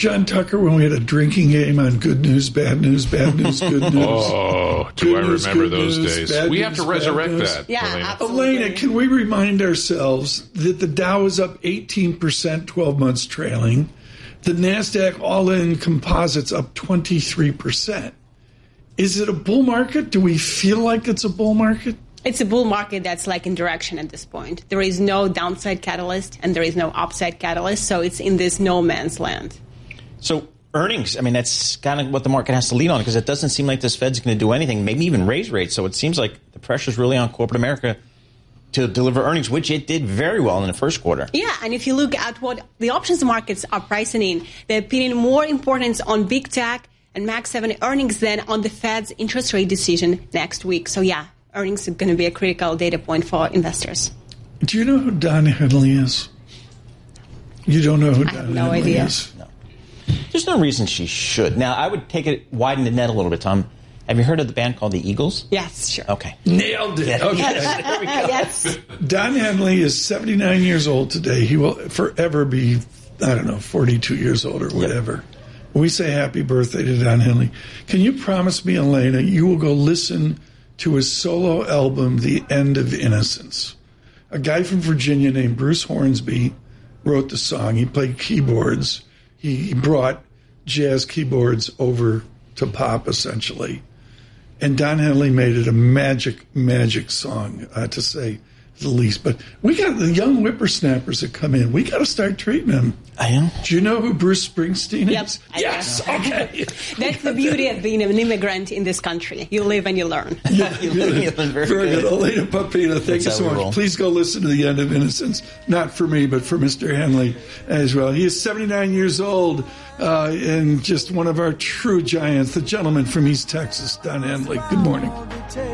John Tucker when we had a drinking game on good news, bad news, good news. Oh, do I remember those days? We have to resurrect that. Yeah, Elena. absolutely. Elena, can we remind ourselves that the Dow is up 18%, 12 months trailing. The NASDAQ all-in composites up 23%. Is it a bull market? Do we feel like it's a bull market? It's a bull market that's like in direction at this point. There is no downside catalyst and there is no upside catalyst, so it's in this no man's land. So earnings, I mean, that's kind of what the market has to lean on because it doesn't seem like this Fed's going to do anything, maybe even raise rates. So it seems like the pressure's really on corporate America to deliver earnings, which it did very well in the first quarter. Yeah, and if you look at what the options markets are pricing in, they're putting more importance on big tech and Mag 7 earnings than on the Fed's interest rate decision next week. So yeah, earnings are going to be a critical data point for investors. Do you know who Don Henley is? You don't know who Don Henley no idea. is? No. There's no reason she should. Now, I would widen the net a little bit, Tom. Have you heard of the band called the Eagles? Yes, sure. Okay. Nailed it. Yeah. Okay. Yes. Don Henley is 79 years old today. He will forever be, 42 years old or whatever. Yep. We say happy birthday to Don Henley. Can you promise me, Elena, you will go listen to his solo album, The End of Innocence? A guy from Virginia named Bruce Hornsby wrote the song. He played keyboards. He brought jazz keyboards over to pop, essentially. And Don Henley made it a magic song, to say the least. But we got the young whippersnappers that come in. We got to start treating them. I am. Do you know who Bruce Springsteen is? Yep. Yes. Okay. That's the beauty of being an immigrant in this country. You live and you learn. Very good. Elena Papina, thank you so much. Roll. Please go listen to The End of Innocence. Not for me, but for Mr. Henley as well. He is 79 years old and just one of our true giants, the gentleman from East Texas, Don Henley. Good morning.